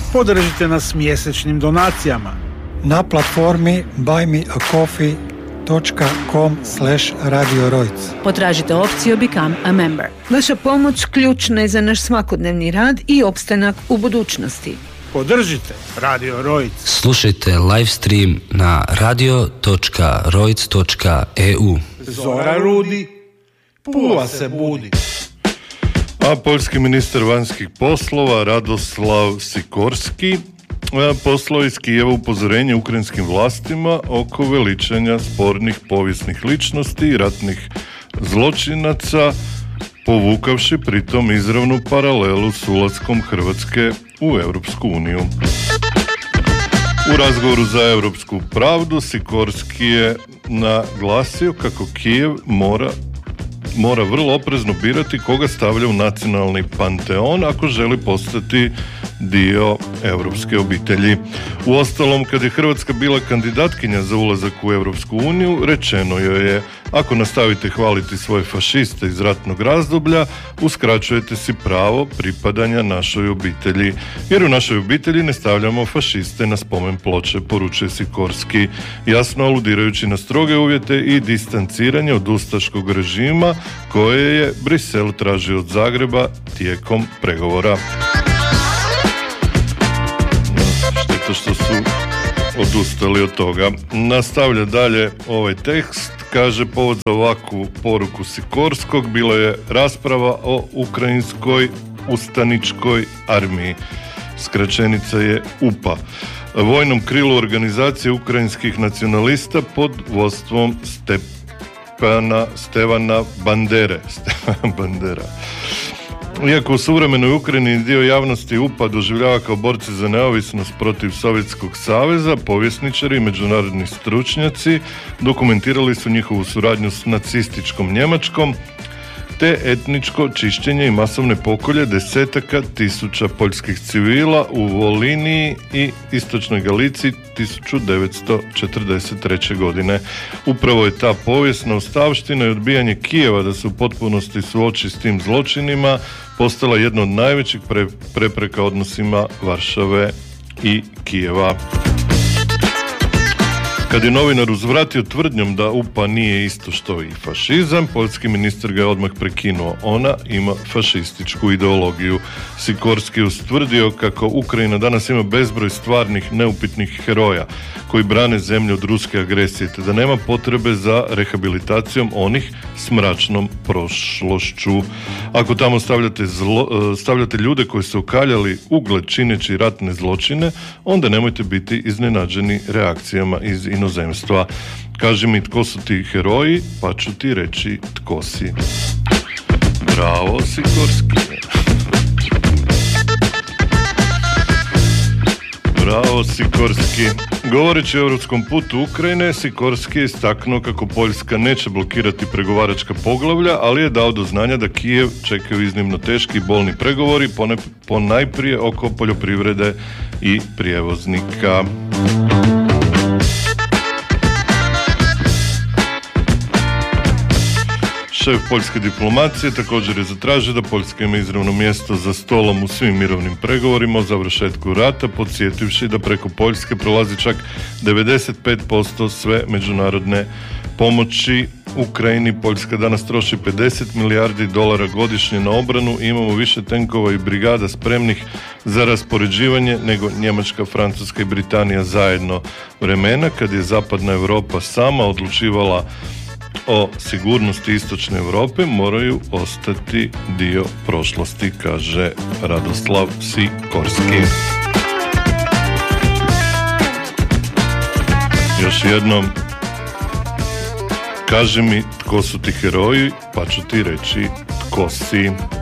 Podržite nas mjesečnim donacijama na platformi buymeacoffee.com/Radio Rojc. Potražite opciju Become a Member. Vaša pomoć ključna je za naš svakodnevni rad i opstanak u budućnosti. Podržite Radio Rojc. Slušajte live stream na radio.rojc.eu. Zora rudi, Pula se budi. A poljski ministar vanjskih poslova Radoslav Sikorski poslao iz Kijeva upozorenje ukrajinskim vlastima oko veličanja spornih povijesnih ličnosti i ratnih zločinaca, povukavši pritom izravnu paralelu s ulaskom Hrvatske u Europsku uniju. U razgovoru za Europsku pravdu Sikorski je naglasio kako Kijev mora vrlo oprezno birati koga stavlja u nacionalni panteon ako želi postati dio europske obitelji. Uostalom, kad je Hrvatska bila kandidatkinja za ulazak u Europsku uniju, rečeno joj je: ako nastavite hvaliti svoje fašiste iz ratnog razdoblja, uskraćujete si pravo pripadanja našoj obitelji, jer u našoj obitelji ne stavljamo fašiste na spomen ploče, poručuje Sikorski, jasno aludirajući na stroge uvjete i distanciranje od ustaškog režima koje je Brisel tražio od Zagreba tijekom pregovora. Šteta što su odustali od toga. Nastavlja dalje ovaj tekst. Kaže, povod za ovakvu poruku Sikorskog bila je rasprava o ukrajinskoj ustaničkoj armiji. Skraćenica je UPA. Vojnom krilu organizacije ukrajinskih nacionalista pod vodstvom Stevana Bandere. Iako u suvremenoj Ukrajini dio javnosti UPA doživljava kao borci za neovisnost protiv Sovjetskog saveza, povjesničari i međunarodni stručnjaci dokumentirali su njihovu suradnju s nacističkom Njemačkom, te etničko čišćenje i masovne pokolje desetaka tisuća poljskih civila u Voliniji i istočnoj Galiciji 1943. godine. Upravo je ta povijesna ostavština i odbijanje Kijeva da se u potpunosti suoči s tim zločinima postala jedna od najvećih prepreka odnosima Varšave i Kijeva. Kad je novinar uzvratio tvrdnjom da UPA nije isto što i fašizam, poljski ministar ga je odmah prekinuo. Ona ima fašističku ideologiju. Sikorski je ustvrdio kako Ukrajina danas ima bezbroj stvarnih, neupitnih heroja koji brane zemlju od ruske agresije, te da nema potrebe za rehabilitacijom onih s mračnom prošlošću. Ako tamo stavljate ljude koji su okaljali ugled čineći ratne zločine, onda nemojte biti iznenađeni reakcijama iz inozemstva. Kaži mi tko su ti heroji, pa ću ti reći tko si. Bravo, Sikorski. Bravo, Sikorski. Govoreći o europskom putu Ukrajine, Sikorski je istaknuo kako Poljska neće blokirati pregovaračka poglavlja, ali je dao do znanja da Kijev čekaju iznimno teški i bolni pregovori, ponajprije oko poljoprivrede i prijevoznika. Šef poljske diplomacije također je zatražio da Poljska ima izravno mjesto za stolom u svim mirovnim pregovorima o završetku rata, podsjetivši da preko Poljske prolazi čak 95% sve međunarodne pomoći Ukrajini. Poljska danas troši $50 milijardi godišnje na obranu i imamo više tenkova i brigada spremnih za raspoređivanje nego Njemačka, Francuska i Britanija zajedno. Vremena kad je zapadna Europa sama odlučivala o sigurnosti istočne Europe moraju ostati dio prošlosti, kaže Radoslav Sikorski. Još jednom, kaži mi tko su ti heroji, pa ću ti reći tko si.